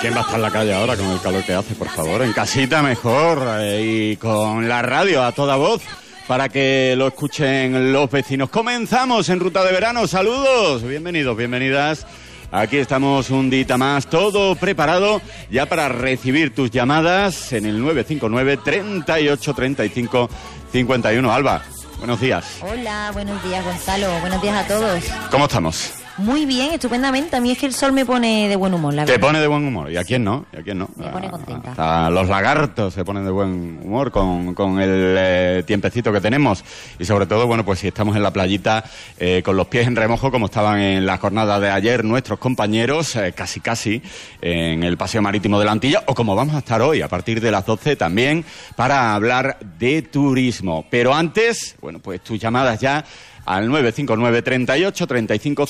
¿Quién va a estar en la calle ahora con el calor que hace, por favor? En casita mejor y con la radio a toda voz para que lo escuchen los vecinos. Comenzamos en Ruta de Verano. Saludos, bienvenidos, bienvenidas. Aquí estamos un día más, todo preparado ya para recibir tus llamadas en el 959 38 35 51. Alba, buenos días. Hola, buenos días, Gonzalo. Buenos días a todos. ¿Cómo estamos? Muy bien, estupendamente. A mí es que el sol me pone de buen humor, la verdad. Te pone de buen humor. ¿Y a quién no? ¿Y a quién no? Me pone contenta. Hasta los lagartos se ponen de buen humor con el tiempecito que tenemos. Y sobre todo, bueno, pues si estamos en la playita con los pies en remojo, como estaban en la jornada de ayer nuestros compañeros, casi en el Paseo Marítimo de la Antilla, o como vamos a estar hoy, a partir de las 12 también, para hablar de turismo. Pero antes, bueno, pues tus llamadas ya al 959 38 35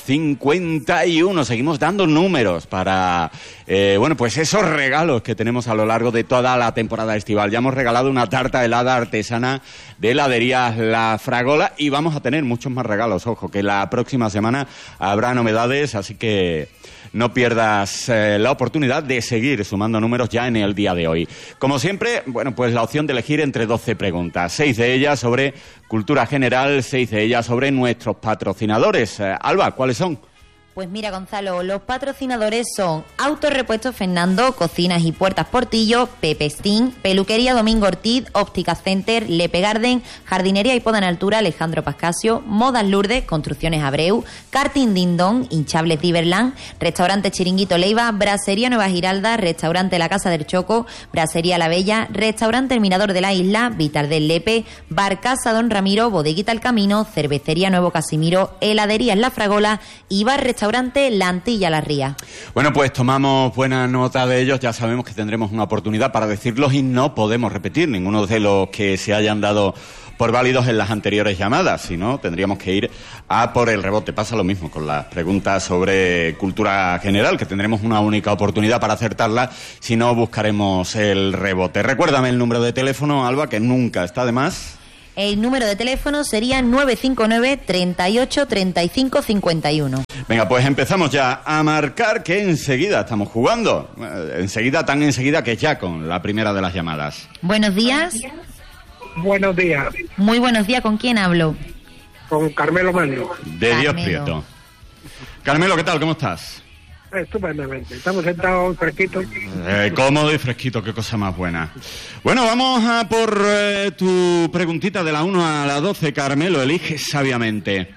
51. Seguimos dando números para, bueno, pues esos regalos que tenemos a lo largo de toda la temporada estival. Ya hemos regalado una tarta helada artesana de heladerías La Fragola y vamos a tener muchos más regalos. Ojo, que la próxima semana habrá novedades, así que no pierdas la oportunidad de seguir sumando números ya en el día de hoy. Como siempre, bueno, pues la opción de elegir entre 12 preguntas, 6 de ellas sobre cultura general, 6 de ellas sobre nuestros patrocinadores. Alba, ¿cuáles son? Pues mira, Gonzalo, los patrocinadores son Autorepuestos Fernando, Cocinas y Puertas Portillo, Pepe Steam, Peluquería Domingo Ortiz, Óptica Center, Lepe Garden, Jardinería y Poda en Altura, Alejandro Pascasio, Modas Lourdes, Construcciones Abreu, Karting Dindón, Hinchables Diverland, Restaurante Chiringuito Leiva, Brasería Nueva Giralda, Restaurante La Casa del Choco, Brasería La Bella, Restaurante El Mirador de la Isla, Vital del Lepe, Bar Casa Don Ramiro, Bodeguita El Camino, Cervecería Nuevo Casimiro, Heladerías La Fragola y Bar Restaurante La Antilla La Ría. Bueno, pues tomamos buena nota de ellos. Ya sabemos que tendremos una oportunidad para decirlos y no podemos repetir ninguno de los que se hayan dado por válidos en las anteriores llamadas, si no, tendríamos que ir a por el rebote. Pasa lo mismo con las preguntas sobre cultura general, que tendremos una única oportunidad para acertarlas, si no buscaremos el rebote. Recuérdame el número de teléfono, Alba, que nunca está de más. El número de teléfono sería 959 38 35 51. Venga, pues empezamos ya a marcar, que enseguida estamos jugando. Enseguida, tan enseguida que ya con la primera de las llamadas. Buenos días. Buenos días. Muy buenos días. ¿Con quién hablo? Con Carmelo Mando. De Dios Prieto. Carmelo, ¿qué tal? ¿Cómo estás? Estupendamente. Estamos sentados fresquitos. Cómodo y fresquito, qué cosa más buena. Bueno, vamos a por tu preguntita de la 1 a la 12, Carmelo. Elige sabiamente.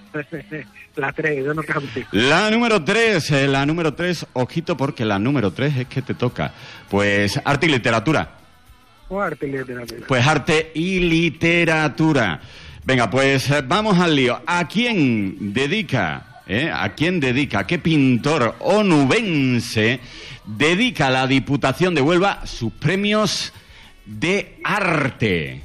La 3, yo no canto. La número 3, ojito, porque la número 3 es que te toca. Pues arte y literatura. O arte y literatura. Pues arte y literatura. Venga, pues vamos al lío. ¿A quién dedica? ¿A qué pintor onubense dedica a la Diputación de Huelva sus premios de arte?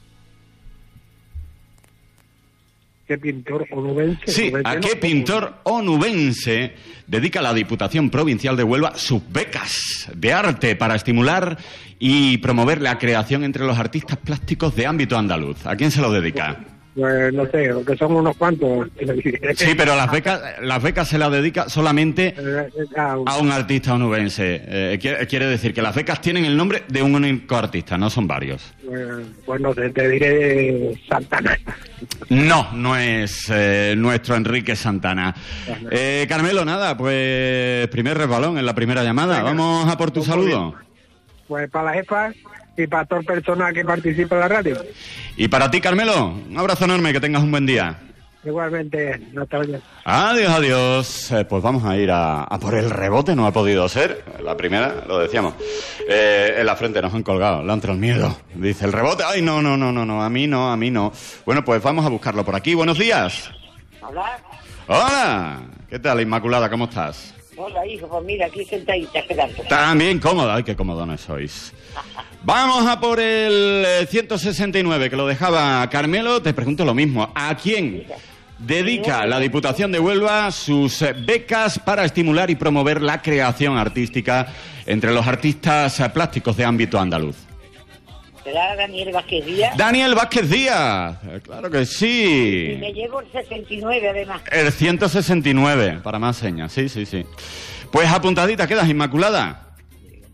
¿Qué pintor onubense? Sí, ¿a qué pintor onubense dedica la Diputación Provincial de Huelva sus becas de arte para estimular y promover la creación entre los artistas plásticos de ámbito andaluz? ¿A quién se lo dedica? Pues no sé, que son unos cuantos. Sí, pero las becas se las dedica solamente a un artista onubense. Quiere decir que las becas tienen el nombre de un único artista, no son varios. Pues no sé, te diré Santana. No es nuestro Enrique Santana. Carmelo, nada, pues primer resbalón en la primera llamada. Venga, vamos a por tu saludo. Pues para la jefa y para toda persona que participa en la radio. Y para ti, Carmelo, un abrazo enorme, que tengas un buen día. Igualmente, hasta luego. Adiós. Pues vamos a ir a por el rebote, no ha podido ser. La primera, lo decíamos. En la frente nos han colgado, le ha entrado el miedo. Dice el rebote, ay, no, a mí no. Bueno, pues vamos a buscarlo por aquí. Buenos días. Hola. ¿Qué tal, Inmaculada? ¿Cómo estás? Hola, hijo, pues mira, aquí sentadita esperando. También cómoda, ay, qué cómodones sois. Vamos a por el 169, que lo dejaba Carmelo. Te pregunto lo mismo. ¿A quién dedica la Diputación de Huelva sus becas para estimular y promover la creación artística entre los artistas plásticos de ámbito andaluz? ¿Será Daniel Vázquez Díaz? ¡Daniel Vázquez Díaz! Claro que sí. Y me llevo el 69, además. El 169, para más señas, sí. Pues apuntadita quedas, Inmaculada.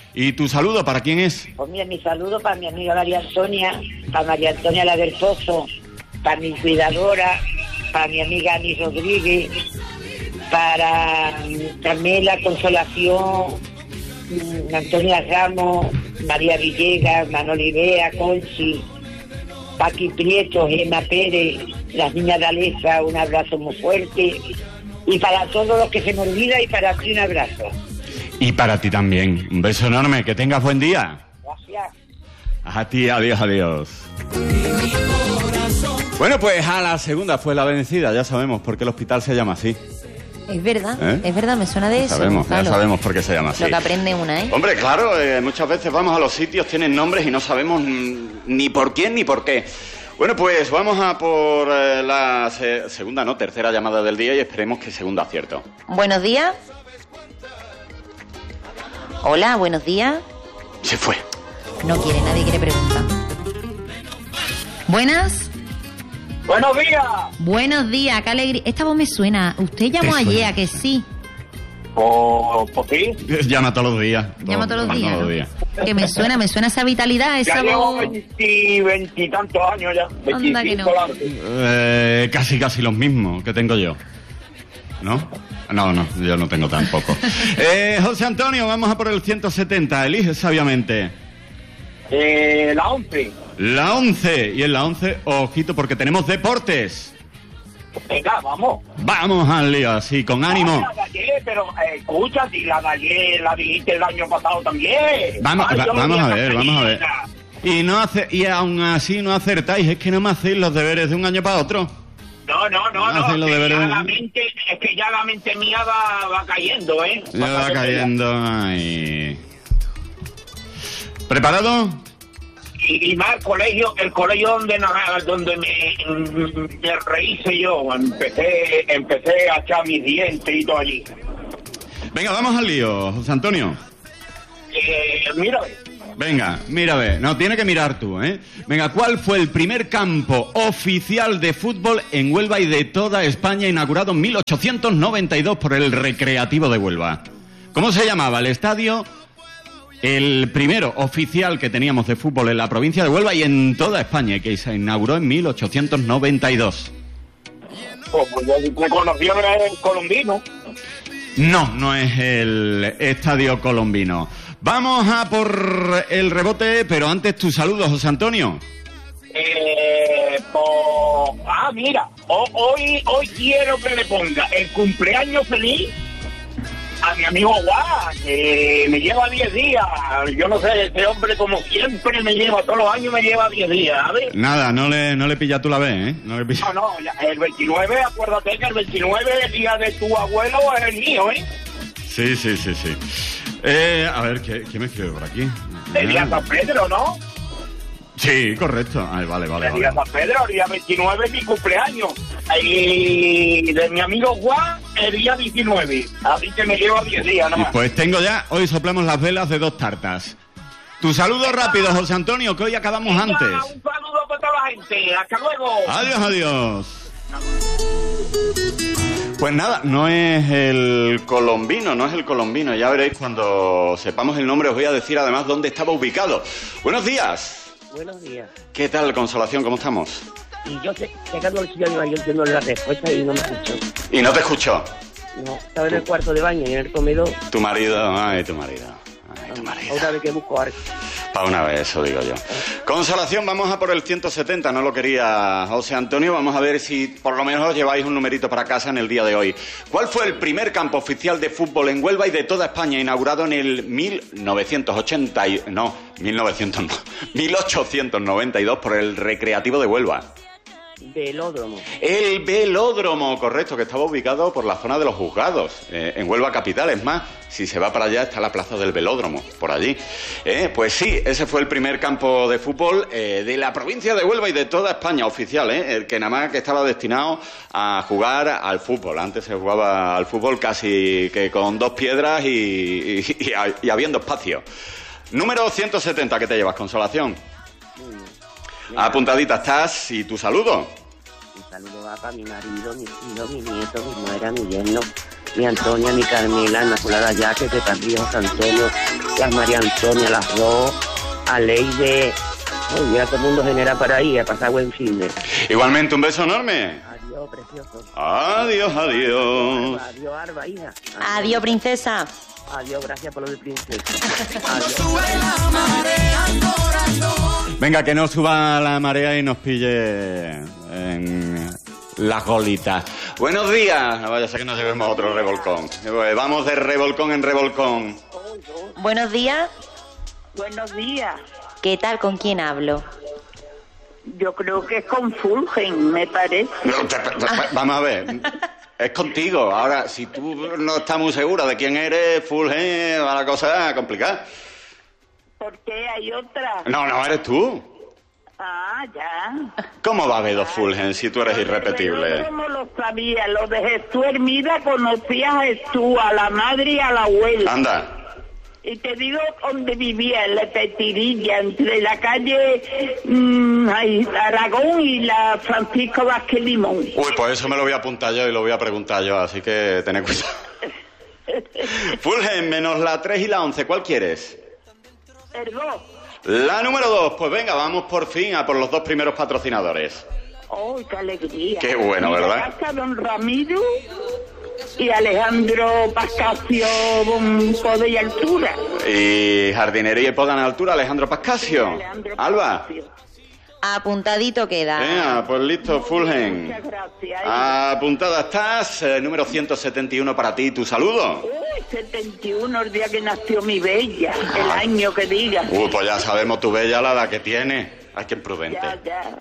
¿Y tu saludo para quién es? Pues mira, mi saludo para mi amiga María Antonia, para María Antonia la del Pozo, para mi cuidadora, para mi amiga Ani Rodríguez, para Carmela, Consolación, Antonia Ramos, María Villegas, Manoli Bea, Conchi, Paqui Prieto, Gemma Pérez, las niñas de Alesa, un abrazo muy fuerte. Y para todos los que se me olvida y para ti un abrazo. Y para ti también. Un beso enorme. Que tengas buen día. Gracias. A ti, adiós, adiós. Bueno, pues a la segunda fue la vencida. Ya sabemos por qué el hospital se llama así. Es verdad, me suena de eso. Ya sabemos por qué se llama así. Lo que aprende una, ¿eh? Hombre, claro, muchas veces vamos a los sitios, tienen nombres y no sabemos ni por quién ni por qué. Bueno, pues vamos a por la tercera llamada del día y esperemos que segundo acierto. Buenos días. Hola, buenos días. Se fue. Nadie quiere preguntar. Buenas. Buenos días. Buenos días, qué alegría. Esta voz me suena. Usted llamó ayer, ¿a que sí? Pues sí. Llama todos los días. Llama todos los días, ¿no? Que me suena esa vitalidad, esa Ya llevo voz. 20 y tantos años ya. Anda que no. Casi los mismos que tengo yo. ¿No? No, yo no tengo tampoco. José Antonio, vamos a por el 170. Elige sabiamente. La 11. La 11. Y en la 11, ojito, porque tenemos deportes. Venga, vamos. Vamos al lío, así, con ánimo. La de ayer, pero escucha, si la de ayer la dijiste el año pasado también. Vamos a ver. Y aún así no acertáis, es que no me hacéis los deberes de un año para otro. No. Hacen los deberes. Es que ya la mente mía va cayendo, ¿eh? Ya va cayendo ahí. ¿Preparado? Y más el colegio donde me rehice yo, empecé a echar mis dientes y todo allí. Venga, vamos al lío, José Antonio. Mira. Venga, mira, ve. No, tiene que mirar tú, ¿eh? Venga, ¿cuál fue el primer campo oficial de fútbol en Huelva y de toda España inaugurado en 1892 por el Recreativo de Huelva? ¿Cómo se llamaba el estadio? El primero oficial que teníamos de fútbol en la provincia de Huelva y en toda España, que se inauguró en 1892. Pues yo reconocí el Colombino. No es el Estadio Colombino. Vamos a por el rebote, pero antes tu saludo, José Antonio. Mira, hoy quiero que le ponga el cumpleaños feliz a mi amigo Juan, que me lleva 10 días. Yo no sé, ese hombre como siempre me lleva, todos los años me lleva 10 días, ¿sabes? Nada, no le pilla tú la vez, ¿eh? No, el 29, acuérdate que el 29, el día de tu abuelo, es el mío, ¿eh? Sí. A ver, ¿qué me escribe por aquí? El día San Pedro, ¿no? Sí, correcto. Ay, vale. El día San Pedro, el día 29 es mi cumpleaños. Y de mi amigo Juan, el día 19. Así que me lleva 10 días, ¿no? Pues tengo ya, hoy soplamos las velas de 2 tartas. Tu saludo rápido, José Antonio, que hoy acabamos antes. Un saludo para toda la gente. Hasta luego. Adiós. Pues nada, no es el colombino. Ya veréis cuando sepamos el nombre, os voy a decir además dónde estaba ubicado. Buenos días. Buenos días. ¿Qué tal, Consolación? ¿Cómo estamos? Y yo sé que cuando el señor yo entiendo la respuesta y no me escuchó. ¿Y no te escuchó? No, estaba en el cuarto de baño y en el comedor. Tu marido. Otra vez que busco algo. Para una vez, eso digo yo. Consolación, vamos a por el 170, no lo quería José Antonio. Vamos a ver si por lo menos os lleváis un numerito para casa en el día de hoy. ¿Cuál fue el primer campo oficial de fútbol en Huelva y de toda España inaugurado en el 1892 por el Recreativo de Huelva? Velódromo. El Velódromo, correcto, que estaba ubicado por la zona de los Juzgados, en Huelva capital. Es más, si se va para allá está la plaza del Velódromo, por allí. Pues sí, ese fue el primer campo de fútbol de la provincia de Huelva y de toda España, oficial, el que nada más que estaba destinado a jugar al fútbol. Antes se jugaba al fútbol casi que con 2 piedras y habiendo espacio. Número 170, ¿qué te llevas, Consolación? Apuntadita estás, ¿y tu saludo? Un saludo va para mi marido, mi hijo, mi nieto, mi nuera, mi yerno, mi Antonia, mi Carmela, Inmaculada Yaque, de Carrillo, José Antonio, las María Antonia, las Ro, a Leide. Oye, ya todo el mundo genera para ir a pasar buen fin de. Igualmente, un beso enorme. Adiós, precioso. Adiós, adiós. Adiós, Alba, hija. Adiós, princesa. Adiós, gracias por lo de princesa. Adiós. Venga, que no suba la marea y nos pille en las golitas. Buenos días. No vaya a ser que nos llevemos otro revolcón. Vamos de revolcón en revolcón. Buenos días. Buenos días. ¿Qué tal? ¿Con quién hablo? Yo creo que es con Fulgen, me parece. Vamos a ver. Es contigo. Ahora, si tú no estás muy segura de quién eres, Fulgen, va la cosa complicada. ¿Por qué hay otra? No, eres tú. Ah, ya. ¿Cómo va a haber dos Fulgen si tú eres irrepetible? ¿Cómo lo sabía? Lo de Jesús Hermida conocía a Jesús, a la madre y a la abuela. Anda. Y te digo dónde vivía, en la Petirilla, entre la calle Aragón y la Francisco Vázquez Limón. Uy, pues eso me lo voy a apuntar yo y lo voy a preguntar yo, así que tened cuidado. Fulgen, menos la 3 y la 11, ¿cuál quieres? El 2. La número 2, pues venga, vamos por fin a por los dos primeros patrocinadores. ¡Oh, qué alegría! Qué bueno, Mira, ¿verdad? Casa Don Ramiro y Alejandro Pascasio, Poder y Altura. Y jardinería y poda en altura, Alejandro Pascasio. Alejandro Alba. Pascasio. Apuntadito queda. Venga, pues listo, Fulgen. Muchas gracias. Apuntada estás, número 171 para ti, tu saludo. Uy, 71, el día que nació mi bella, el año que diga. Pues ya sabemos tu bella la edad que tiene. Ay, qué imprudente. Ya.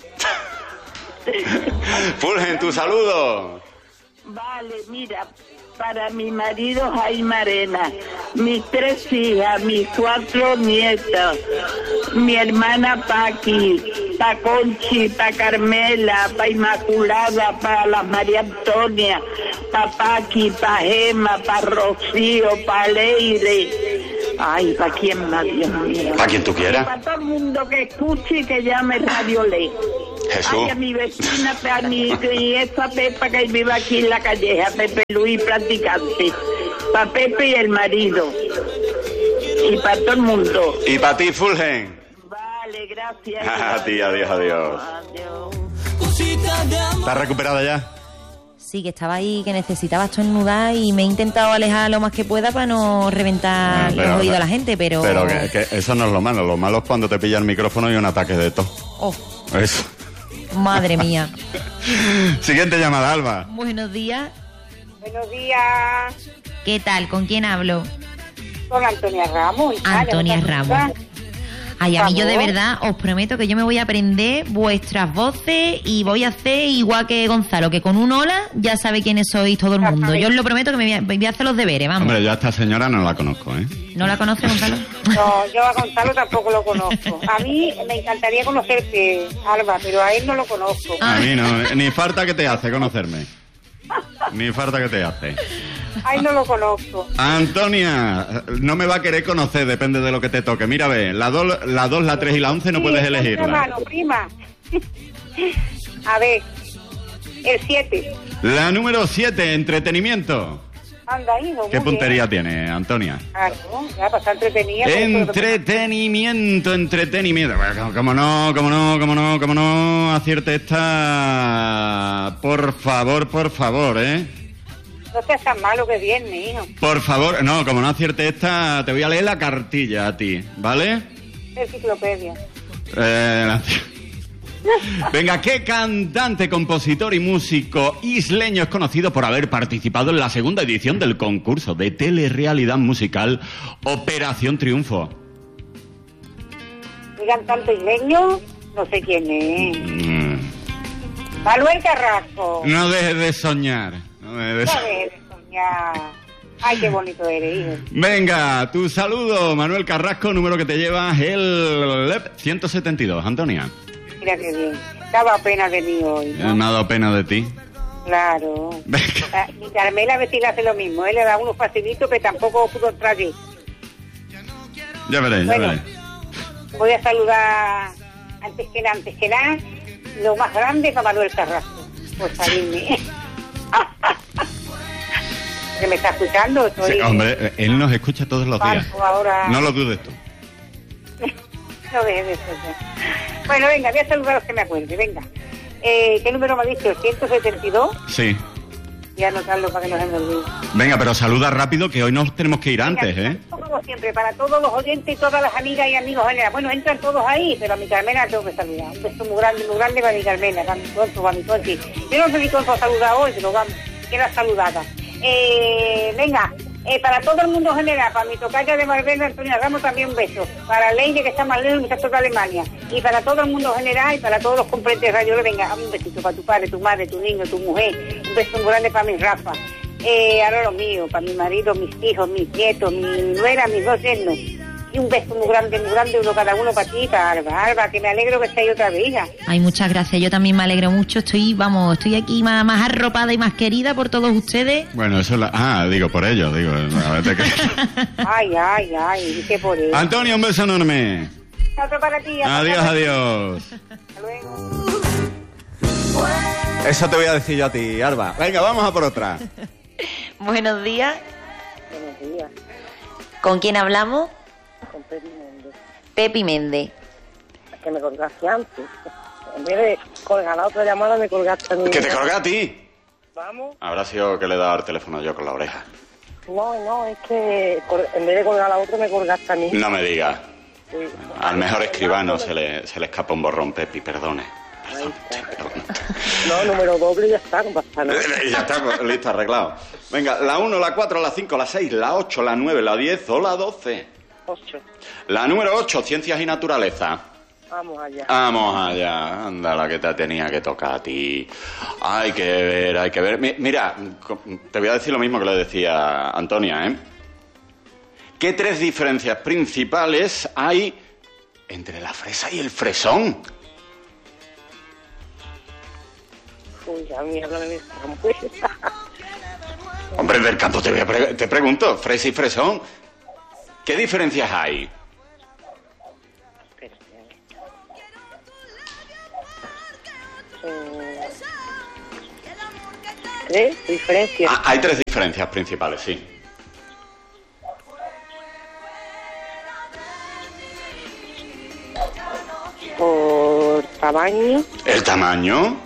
Fulgen, tu saludo. Vale, mira, para mi marido Jaime Arena, mis 3 hijas, mis 4 nietos, mi hermana Paqui, pa Conchi, pa Carmela, pa Inmaculada, pa las María Antonia, pa Paqui, pa Gema, pa Rocío, pa Leire. Ay, ¿para quién más, Dios mío? Para quien tú quieras. Para todo el mundo que escuche y que llame Radio Ley. Jesús. Ay, a mi vecina, a mi y esa Pepa que vive aquí en la calleja, Pepe Luis, practicante. Para Pepe y el marido. Y para todo el mundo. Y para ti, Fulgen. Vale, gracias. A ti, adiós. Adiós. ¿Estás recuperada ya? Sí, que estaba ahí, que necesitaba estornudar y me he intentado alejar lo más que pueda para no reventar los oídos a la gente, pero... Pero que eso no es lo malo es cuando te pilla el micrófono y un ataque de tos. Oh, Eso. madre mía. Siguiente llamada, Alba. Buenos días. Buenos días, ¿Qué tal? ¿Con quién hablo? con Antonia Ramos. Antonia Ramos. Ay, a mí yo de Vamos. verdad os prometo que yo me voy a aprender vuestras voces y voy a hacer igual que Gonzalo, que con un hola ya sabe quiénes sois todo el mundo. Yo os lo prometo que me voy a hacer los deberes, vamos. Hombre, yo a esta señora no la conozco, ¿eh? ¿No la conoce, Gonzalo? No, yo a Gonzalo tampoco lo conozco. A mí me encantaría conocerte, Alba, pero a él no lo conozco. Ah. A mí no, ni falta que te hace conocerme. Ni falta que te hace. A él no lo conozco. Antonia, no me va a querer conocer, depende de lo que te toque. Mira, ve, la 2, la 3 y la 11 no Sí, puedes ponte elegirla. mano, prima. A ver, el 7. La número 7, entretenimiento. Anda, hijo. ¿Qué muy puntería bien. tiene, Antonia? Claro, ya para estar entretenida. Entretenimiento. Bueno, cómo no, acierte esta. Por favor, ¿eh? No seas tan malo que viene, hijo. Por favor, no, como no acierte esta, te voy a leer la cartilla a ti, ¿vale? Enciclopedia. Venga, ¿qué cantante, compositor y músico isleño es conocido por haber participado en la segunda edición del concurso de telerrealidad musical Operación Triunfo? Mi cantante isleño, no sé quién es. Manuel Carrasco. No dejes de soñar. No dejes de No dejes de soñar. Ay, qué bonito eres, hijo. Venga, tu saludo, Manuel Carrasco, número que te llevas el 172, Antonia. Mira qué bien. Daba pena de mí hoy, ¿no? Me ha dado pena de ti. Claro. Venga. Y Carmela Bettina hace lo mismo. Él le da unos facilitos que tampoco pudo entrar allí. Ya veré. Bueno. Voy a saludar antes que nada, lo más grande para Manuel Carrasco. Por salirme. que me está escuchando. Estoy... Sí, hombre, él nos escucha todos los días. Ahora... No lo dudes tú. No dejes de ser. Bueno, venga, voy a saludar a los que me acuerde, venga. ¿Qué número me ha dicho? ¿172? Sí. Voy a anotarlo para que no se me olvide. Venga, pero saluda rápido que hoy nos tenemos que ir antes, ¿eh? Como siempre, para todos los oyentes y todas las amigas y amigos generales. Bueno, entran todos ahí, pero a mi Carmena tengo que saludar. Un beso muy grande para mi Carmena, para mi tonto, para mi tonto. Yo no soy tonto a saludar hoy, pero vamos, queda saludada. Venga, para todo el mundo general, para mi tocaya de Marbella, Antonio Ramos, también un beso. Para Leire, que está más lejos, muchacho de Alemania. Y para todo el mundo general y para todos los componentes de radio, venga, un besito para tu padre, tu madre, tu niño, tu mujer. Un beso muy grande para mi Rafa. Ahora lo mío, para mi marido, mis hijos, mis nietos, mi nuera, mis dos yernos. Y un beso muy grande, uno cada uno para ti, para Alba. Alba, que me alegro que estéis otra vez, hija. Ay, muchas gracias, yo también me alegro mucho. Estoy aquí más arropada y más querida por todos ustedes. Bueno, eso es digo, por ello, digo. A ver, Ay, dice por ello. Antonio, un beso enorme. Otro para ti. Adiós. Hasta luego. Eso te voy a decir yo a ti, Alba. Venga, vamos a por otra. Buenos días. Buenos días, ¿Con quién hablamos? con Pepi Méndez. Pepi Méndez. Que me colgaste antes. En vez de colgar la otra llamada, me colgaste a mí. ¿Que te colgué a ti? Vamos. Habrá sido que le he dado el teléfono yo con la oreja. No, es que en vez de colgar la otra, me colgaste a mí. No me digas. Sí. Al mejor escribano se le escapa un borrón, Pepi, perdone. Perdón. No, número doble y ya está, no pasa nada. Ya está, listo, arreglado. Venga, la 1, la 4, la 5, la 6, la 8, la 9, la 10 o la 12. 8. La número 8, ciencias y naturaleza. Vamos allá. Vamos allá, anda la que te tenía que tocar a ti. Hay que ver. Mira, te voy a decir lo mismo que le decía Antonia, ¿eh? ¿Qué 3 diferencias principales hay entre la fresa y el fresón? Uy, a mí háblame de campo. Hombre, del campo te pregunto, fresa y fresón, ¿qué diferencias hay? ¿Tres diferencias? Hay 3 diferencias principales, sí. Por tamaño. ¿El tamaño?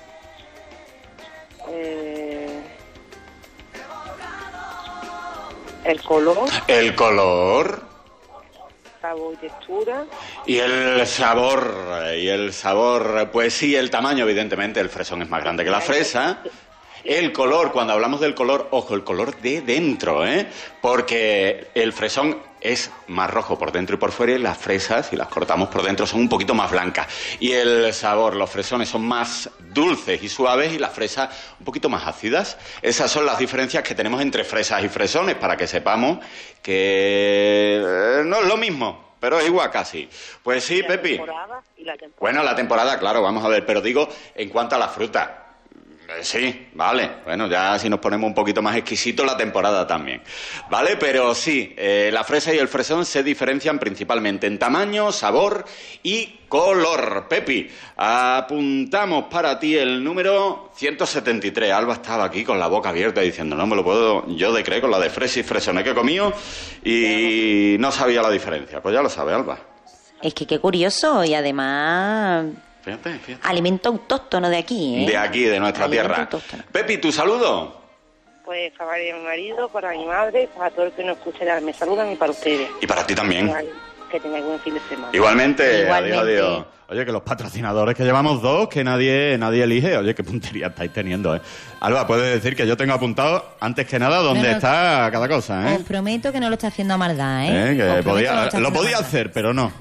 El color. El color. Sabor y textura. Y el sabor, pues sí, el tamaño, evidentemente, el fresón es más grande que la fresa. El color, cuando hablamos del color, ojo, el color de dentro, ¿eh? Porque el fresón es más rojo por dentro y por fuera y las fresas, si las cortamos por dentro, son un poquito más blancas. Y el sabor, los fresones son más dulces y suaves y las fresas un poquito más ácidas. Esas son las diferencias que tenemos entre fresas y fresones, para que sepamos que no es lo mismo, pero es igual casi. Pues sí, Pepi. Bueno, la temporada, claro, vamos a ver, pero digo, en cuanto a la fruta. Sí, vale. Bueno, ya si nos ponemos un poquito más exquisitos, la temporada también. ¿Vale? Pero sí, la fresa y el fresón se diferencian principalmente en tamaño, sabor y color. Pepi, apuntamos para ti el número 173. Alba estaba aquí con la boca abierta diciendo, no me lo puedo yo de creer con la de fresa y fresón que he comido y no sabía la diferencia. Pues ya lo sabe, Alba. Es que qué curioso y además... Fíjate. Alimento autóctono de aquí, ¿eh? De aquí, de nuestra tierra. Autóctono. Pepi, ¿tu saludo? Pues para mi marido, para mi madre, para todo el que nos escuche, me saludan y para ustedes. Y para ti también. Que tengáis buen fin de semana. Igualmente. Adiós. Oye, que los patrocinadores que llevamos 2, que nadie elige. Oye, qué puntería estáis teniendo, ¿eh? Alba, puedes decir que yo tengo apuntado, antes que nada, dónde está cada cosa, ¿eh? Os prometo que no lo está haciendo a maldad, ¿eh? Que lo podía hacer, pero no.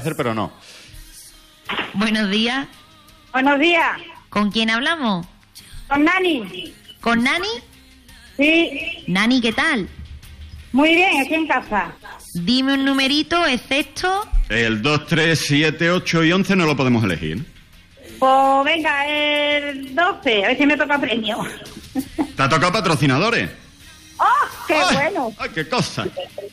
Buenos días. Buenos días. ¿Con quién hablamos? Con Nani. ¿Con Nani? Sí. Nani, ¿qué tal? Muy bien, estoy en casa. Dime un numerito, excepto... El 2, 3, 7, 8 y 11 no lo podemos elegir. Pues venga, el 12, a ver si me toca premio. ¿Te ha tocado patrocinadores? ¡Oh, qué bueno! ¡Ay, qué cosa!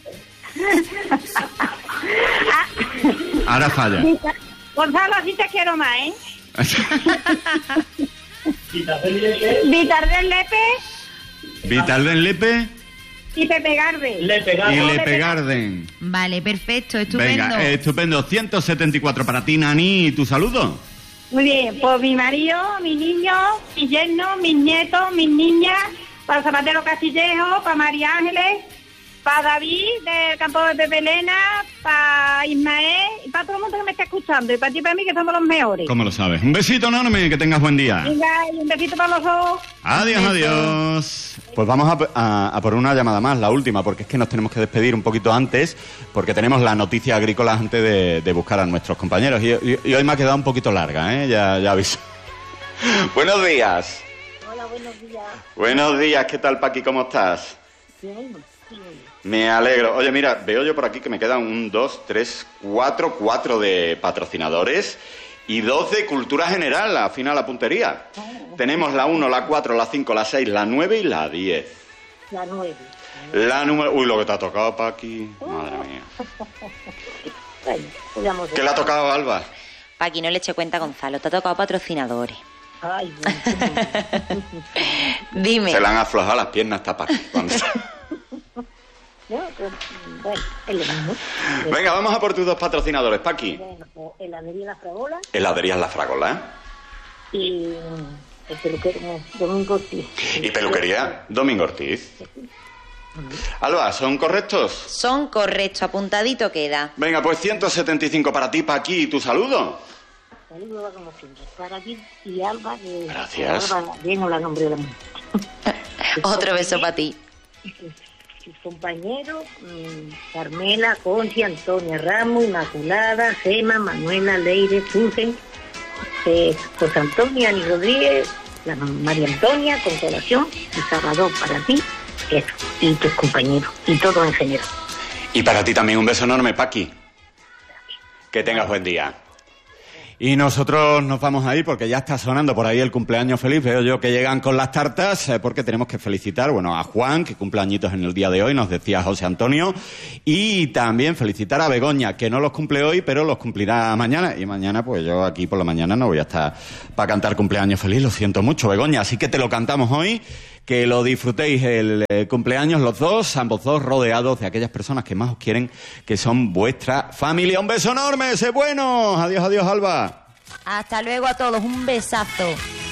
Ahora falla. Gonzalo, así te quiero más, ¿eh? Vitar del Lepe, Vitalden Lepe Y Pepe Garde. y Lepe Garden. Vale, perfecto, estupendo. Venga, estupendo. 174 para ti, Nani. ¿Y tu saludo? Muy bien, pues mi marido, mi niño, mi yerno, mis nietos, mis niñas, para Zapatero Castillejo, para María Ángeles, para David del campo de Pepe Elena, para Ismael y para todo el mundo que me está escuchando. Y para ti y para mí, que somos los mejores. ¿Cómo lo sabes? Un besito enorme, que tengas buen día. Venga, y un besito para los dos. Adiós, adiós. Pues vamos a por una llamada más, la última, porque es que nos tenemos que despedir un poquito antes, porque tenemos las noticias agrícolas antes de buscar a nuestros compañeros. Y hoy me ha quedado un poquito larga, ¿eh? Ya aviso. Buenos días. Hola, buenos días. Buenos días, ¿qué tal, Paqui? ¿Cómo estás? Bien. Me alegro. Oye, mira, veo yo por aquí que me quedan 1, 2, 3, 4 de patrocinadores y 2 de cultura general, afina la puntería. Tenemos la 1, la 4, la 5, la 6, la 9 y la 10. La 9. La número... Uy, lo que te ha tocado, Paqui. Madre mía. Bueno, pues vamos a ver. ¿Qué le ha tocado a Alba? Paqui, no le eche cuenta, Gonzalo, te ha tocado patrocinadores. Ay, bueno. Dime. Se le han aflojado las piernas hasta Paqui. No, pues, bueno, es lo mismo. Venga, vamos a por tus 2 patrocinadores, Paqui. Bueno, pues heladería La Fragola Heladerías La Fragola, ¿eh? y el peluquero Domingo Ortiz. Y peluquería Domingo Ortiz. Alba, ¿son correctos? Son correctos, apuntadito queda. Venga, pues 175 para ti, Paqui, ¿y tu saludo? Saludos como siempre. Para ti y Alba, que Gracias. Alba, bien o la nombre de la mujer. Otro beso para ti. Sus compañeros, Carmela, Conchi, Antonia Ramos, Inmaculada, Gema, Manuela, Leire, Susen, José Antonio, Ani Rodríguez, la María Antonia, Consolación y Salvador para ti, eso, y tus compañeros, y todo en general. Y para ti también un beso enorme, Paqui. Que tengas buen día. Y nosotros nos vamos a ir porque ya está sonando por ahí el cumpleaños feliz. Veo yo que llegan con las tartas porque tenemos que felicitar, bueno, a Juan, que cumple añitos en el día de hoy, nos decía José Antonio. Y también felicitar a Begoña, que no los cumple hoy, pero los cumplirá mañana. Y mañana, pues yo aquí por la mañana no voy a estar para cantar cumpleaños feliz. Lo siento mucho, Begoña. Así que te lo cantamos hoy. Que lo disfrutéis el cumpleaños los dos, ambos dos rodeados de aquellas personas que más os quieren, que son vuestra familia. Un beso enorme, sé buenos. Adiós, adiós, Alba. Hasta luego a todos, un besazo.